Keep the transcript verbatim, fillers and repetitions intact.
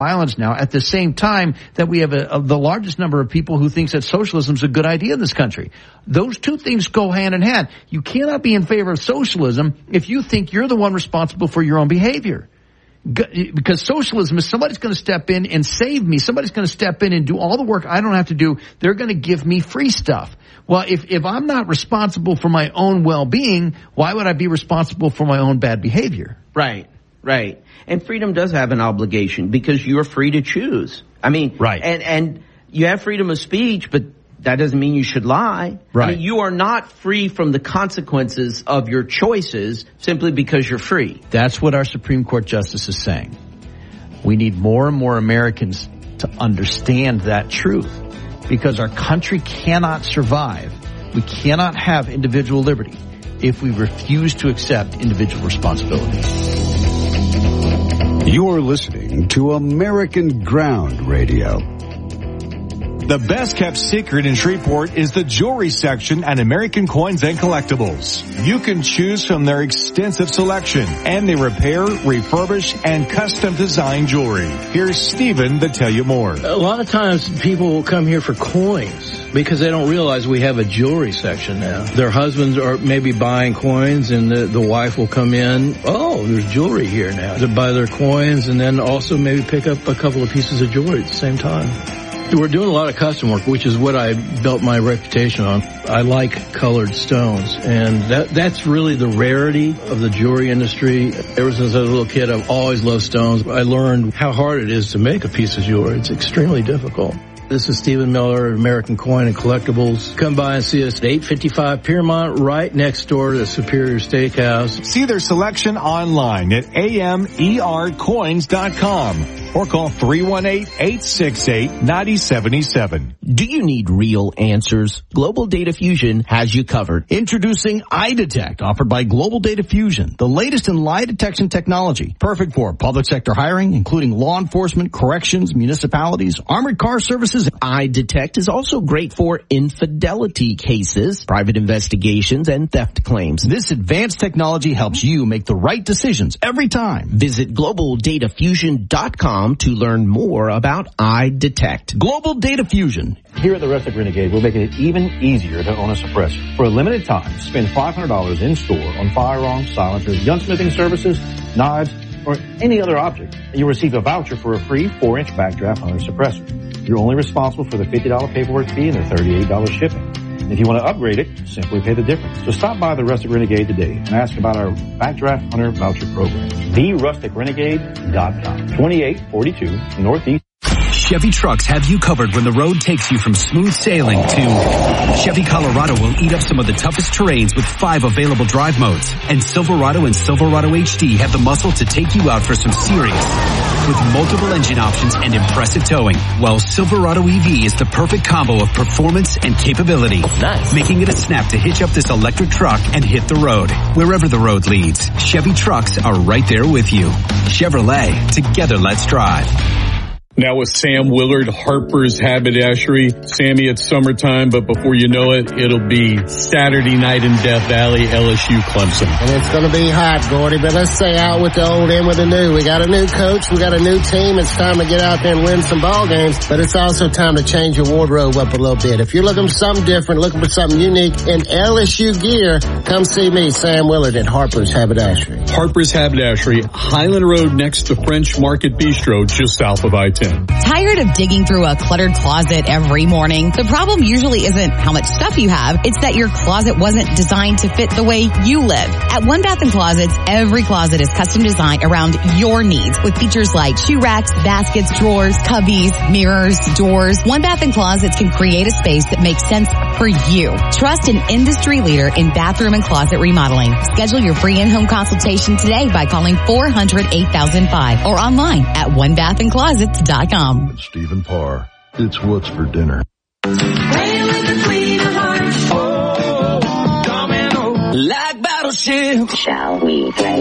violence now at the same time that we have a, a, the largest number of people who thinks that socialism is a good idea in this country. Those two things go hand in hand. You cannot be in favor of socialism if you think you're the one responsible for your own behavior. Because socialism is somebody's going to step in and save me. Somebody's going to step in and do all the work I don't have to do. They're going to give me free stuff. Well, if, if I'm not responsible for my own well-being, why would I be responsible for my own bad behavior? Right, right. And freedom does have an obligation because you're free to choose. I mean, right. and, and you have freedom of speech, but that doesn't mean you should lie. Right. I mean, you are not free from the consequences of your choices simply because you're free. That's what our Supreme Court justice is saying. We need more and more Americans to understand that truth because our country cannot survive. We cannot have individual liberty if we refuse to accept individual responsibility. You're listening to American Ground Radio. The best kept secret in Shreveport is the jewelry section at American Coins and Collectibles. You can choose from their extensive selection, and they repair, refurbish, and custom design jewelry. Here's Stephen to tell you more. A lot of times people will come here for coins because they don't realize we have a jewelry section now. Their husbands are maybe buying coins, and the, the wife will come in, oh, there's jewelry here now, to buy their coins and then also maybe pick up a couple of pieces of jewelry at the same time. We're doing a lot of custom work, which is what I built my reputation on. I like colored stones, and that that's really the rarity of the jewelry industry. Ever since I was a little kid, I've always loved stones. I learned how hard it is to make a piece of jewelry. It's extremely difficult. This is Stephen Miller at American Coin and Collectibles. Come by and see us at eight fifty-five Piermont, right next door to Superior Steakhouse. See their selection online at A M E R coins dot com or call three one eight, eight six eight, nine zero seven seven. Do you need real answers? Global Data Fusion has you covered. Introducing iDetect, offered by Global Data Fusion, the latest in lie detection technology, perfect for public sector hiring, including law enforcement, corrections, municipalities, armored car services. iDetect is also great for infidelity cases, private investigations, and theft claims. This advanced technology helps you make the right decisions every time. Visit global data fusion dot com to learn more about iDetect. Global Data Fusion. Here at the Rustic Renegade, we're making it even easier to own a suppressor. For a limited time, spend five hundred dollars in store on firearms, silencers, gunsmithing services, knives, or any other object, and you'll receive a voucher for a free four inch Backdraft Hunter suppressor. You're only responsible for the fifty dollars paperwork fee and the thirty-eight dollars shipping. If you want to upgrade it, simply pay the difference. So stop by the Rustic Renegade today and ask about our Backdraft Hunter voucher program. the rustic renegade dot com. twenty-eight forty-two Northeast. Chevy Trucks have you covered when the road takes you from smooth sailing to Chevy Colorado will eat up some of the toughest terrains with five available drive modes. And Silverado and Silverado H D have the muscle to take you out for some serious with multiple engine options and impressive towing. While Silverado E V is the perfect combo of performance and capability. Nice. Making it a snap to hitch up this electric truck and hit the road. Wherever the road leads, Chevy Trucks are right there with you. Chevrolet, together let's drive. Now with Sam Willard, Harper's Haberdashery. Sammy, it's summertime, but before you know it, it'll be Saturday night in Death Valley, L S U Clemson. And it's going to be hot, Gordy, but let's say out with the old, in with the new. We got a new coach, we got a new team. It's time to get out there and win some ball games, but it's also time to change your wardrobe up a little bit. If you're looking for something different, looking for something unique in L S U gear, come see me, Sam Willard at Harper's Haberdashery. Harper's Haberdashery, Highland Road next to French Market Bistro, just south of I ten. Tired of digging through a cluttered closet every morning? The problem usually isn't how much stuff you have, it's that your closet wasn't designed to fit the way you live. At One Bath and Closets, every closet is custom designed around your needs with features like shoe racks, baskets, drawers, cubbies, mirrors, doors. One Bath and Closets can create a space that makes sense for you. Trust an industry leader in bathroom and closet remodeling. Schedule your free in-home consultation today by calling four hundred, eight thousand five or online at one bath and closets dot com. It's Stephen Parr. It's What's for Dinner. Like battleship. Shall we play?